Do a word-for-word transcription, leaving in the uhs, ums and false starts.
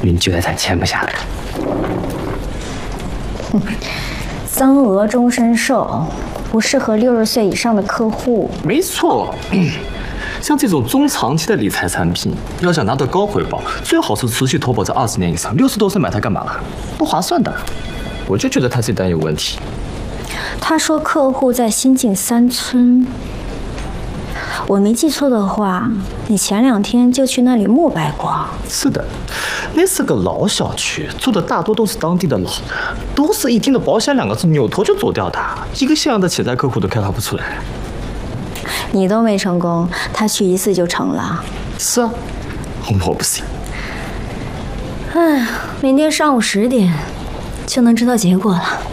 您觉得他签不下来？ 哼，三额终身寿，不适合六十岁以上的客户。 没错。像这种中长期的理财产品，要想拿到高回报，最好是持续投保在二十年以上。六十多岁买它干嘛了？不划算的。我就觉得他这单有问题。 他说客户在新晋三村，我没记错的话，你前两天就去那里膜拜过。 是的，那是个老小区，住的大多都是当地的老人，都是一听到保险两个字扭头就走掉的，一个像样的潜在客户都开发不出来。 你都没成功，他去一次就成了。 是啊，我不行。 哎，明天上午十点就能知道结果了。